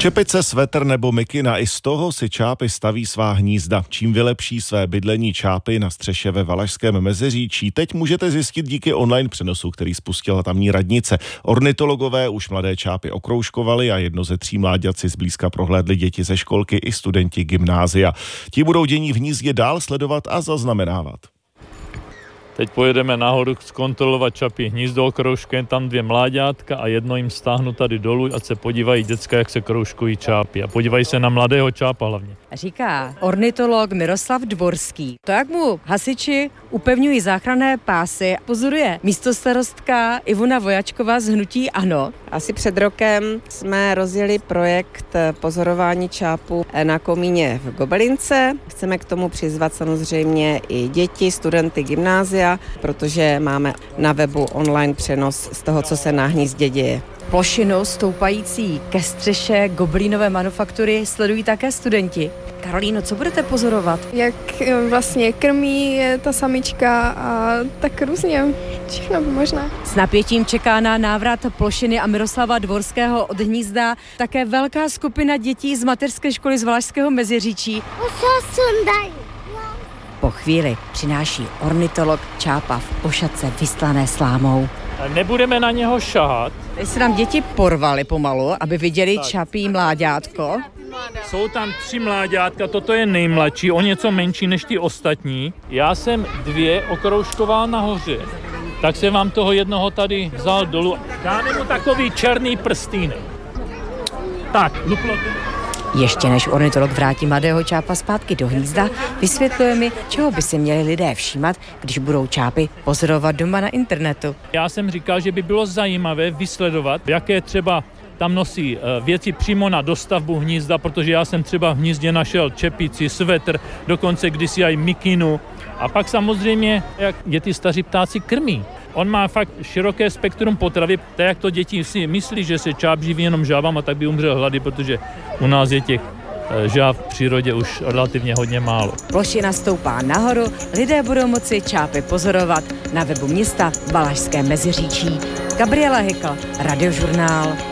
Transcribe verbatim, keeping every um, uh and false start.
Čepice, svetr nebo mikina, i z toho si čápy staví svá hnízda. Čím vylepší své bydlení čápy na střeše ve Valašském Meziříčí, teď můžete zjistit díky online přenosu, který spustila tamní radnice. Ornitologové už mladé čápy okroužkovali a jedno ze tří mláďat si zblízka prohlédli děti ze školky i studenti gymnázia. Ti budou dění v hnízdě dál sledovat a zaznamenávat. Teď pojedeme nahoru zkontrolovat čapí hnízdo okroužkem, tam dvě mláďátka a jedno jim stáhnu tady dolů, ať se podívají děcka, jak se kroužkují čápy. A podívají se na mladého čápa hlavně. Říká ornitolog Miroslav Dvorský. To, jak mu hasiči upevňují záchranné pásy, pozoruje místostarostka Ivona Vojačková z hnutí ANO. Asi před rokem jsme rozjeli projekt pozorování čápů na komíně v Gobelince. Chceme k tomu přizvat samozřejmě i děti, studenty gymnázia, protože máme na webu online přenos z toho, co se na hnízdě děje. Plošinu stoupající ke střeše gobelínové manufaktury sledují také studenti. Karolíno, co budete pozorovat? Jak vlastně krmí ta samička a tak různě, všechno možná. S napětím čeká na návrat Plošiny a Miroslava Dvorského od hnízda také velká skupina dětí z mateřské školy z Valašského Meziříčí. Po chvíli přináší ornitolog čápa v ošatce vystlané slámou. Nebudeme na něho šahat. Teď se nám děti porvaly pomalu, aby viděli čapí mláďátko. Jsou tam tři mláďátka, toto je nejmladší, o něco menší než ty ostatní. Já jsem dvě okroužkoval nahoře, tak jsem vám toho jednoho tady vzal dolů. Dáme mu takový černý prstýnek. Tak, luplo to. Ještě než ornitolog vrátí mladého čápa zpátky do hnízda, vysvětluje mi, čeho by si měli lidé všímat, když budou čápy pozorovat doma na internetu. Já jsem říkal, že by bylo zajímavé vysledovat, jaké třeba tam nosí věci přímo na dostavbu hnízda, protože já jsem třeba v hnízdě našel čepici, svetr, dokonce kdysi aj mikinu. A pak samozřejmě, jak je ty staří ptáci krmí. On má fakt široké spektrum potravy, tak jak to děti si myslí, že se čáp živí jenom žávama, tak by umřel hlady, protože u nás je těch žáv v přírodě už relativně hodně málo. Plošina stoupá nahoru, lidé budou moci čápy pozorovat na webu města Valašské Meziříčí. Gabriela Hykl, Radiožurnál.